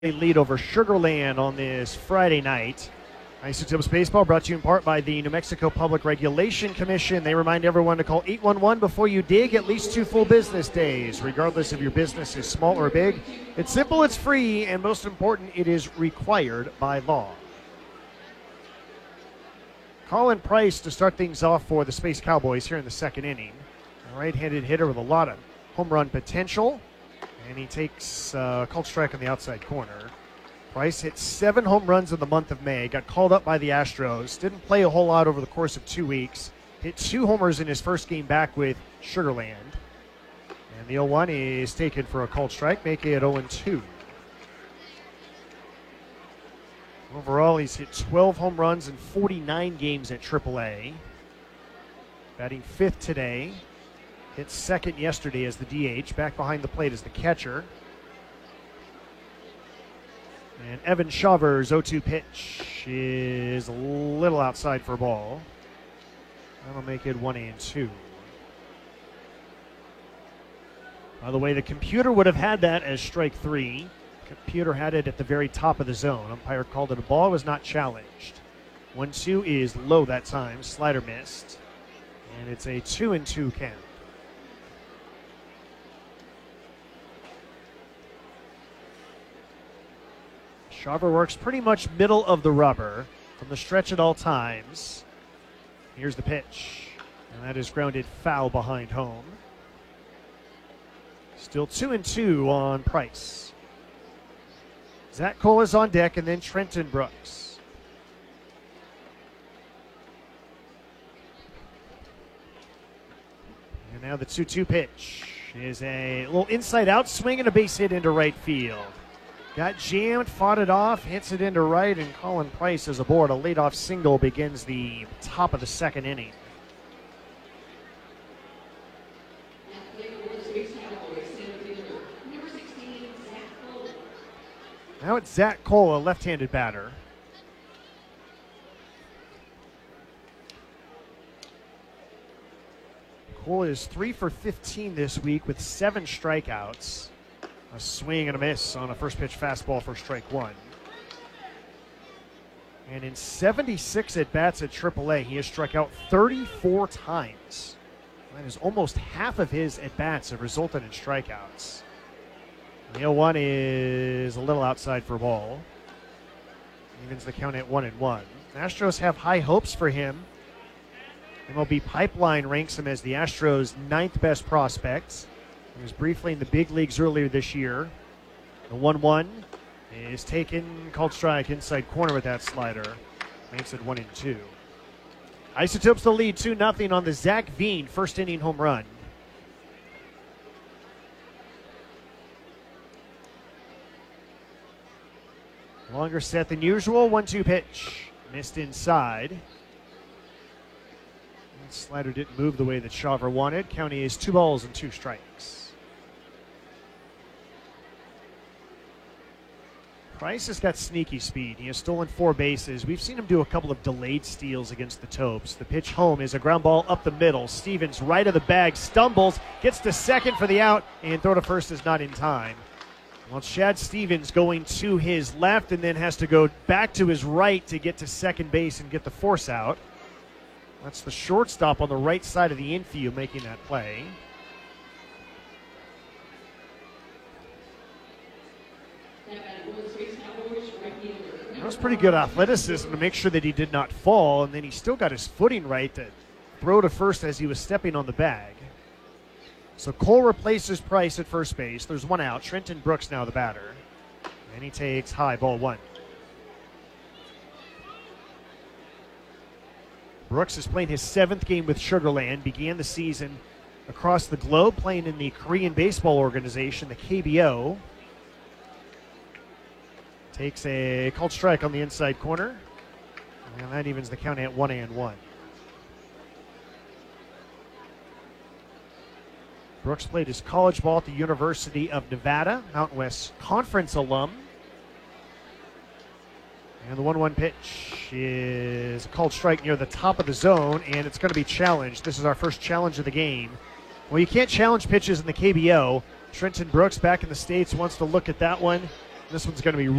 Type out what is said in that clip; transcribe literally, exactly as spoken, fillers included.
lead over Sugar Land on this Friday night. Isotopes Baseball brought to you in part by the New Mexico Public Regulation Commission. They remind everyone to call eight one one before you dig at least two full business days, regardless if your business is small or big. It's simple, it's free, and most important, it is required by law. Colin Price to start things off for the Space Cowboys here in the second inning. A right-handed hitter with a lot of home run potential. And he takes uh, a called strike on the outside corner. Price hit seven home runs in the month of May. Got called up by the Astros. Didn't play a whole lot over the course of two weeks. Hit two homers in his first game back with Sugar Land. And the oh one is taken for a called strike, making it oh and two. Overall, he's hit twelve home runs in forty-nine games at triple A. Batting fifth today. Hit second yesterday as the D H, back behind the plate as the catcher. And Evan Shawver's oh two pitch is a little outside for a ball. That'll make it one and two. By the way, the computer would have had that as strike three. Computer had it at the very top of the zone. Umpire called it a ball, was not challenged. one two is low that time. Slider missed. And it's a two and two count. Shawver works pretty much middle of the rubber from the stretch at all times. Here's the pitch, and that is grounded foul behind home. Still two and two on Price. Zach Cole is on deck, and then Trenton Brooks. And now the two two pitch is a little inside-out swing and a base hit into right field. Got jammed, fought it off, hits it into right, and Colin Price is aboard. A leadoff single begins the top of the second inning. Now it's Zach Cole, a left-handed batter. Cole is three for fifteen this week with seven strikeouts. A swing and a miss on a first pitch fastball for strike one. And in seventy-six at-bats at triple A, he has struck out thirty-four times. That is almost half of his at-bats have resulted in strikeouts. The oh one is a little outside for a ball. Evens the count at one and one. Astros have high hopes for him. M L B Pipeline ranks him as the Astros' ninth best prospect. He was briefly in the big leagues earlier this year. The one one is taken, called strike, inside corner with that slider. Makes it one and two. Isotopes the lead two nothing on the Zach Veen first inning home run. Longer set than usual, one two pitch. Missed inside. That slider didn't move the way that Shawver wanted. County is two balls and two strikes. Price has got sneaky speed. He has stolen four bases. We've seen him do a couple of delayed steals against the Topes. The pitch home is a ground ball up the middle. Stevens right of the bag, stumbles, gets to second for the out, and throw to first is not in time. Well, it's Shad Stevens going to his left and then has to go back to his right to get to second base and get the force out. That's the shortstop on the right side of the infield making that play. That was pretty good athleticism to make sure that he did not fall, and then he still got his footing right to throw to first as he was stepping on the bag. So Cole replaces Price at first base. There's one out. Trenton Brooks now the batter. And he takes high, ball one. Brooks is playing his seventh game with Sugar Land. Began the season across the globe playing in the Korean Baseball Organization, the K B O. Takes a called strike on the inside corner. And that evens the count at one and one. Brooks played his college ball at the University of Nevada, Mountain West Conference alum. And the one one pitch is a called strike near the top of the zone, and it's going to be challenged. This is our first challenge of the game. Well, you can't challenge pitches in the K B O. Trenton Brooks back in the States wants to look at that one. This one's going to be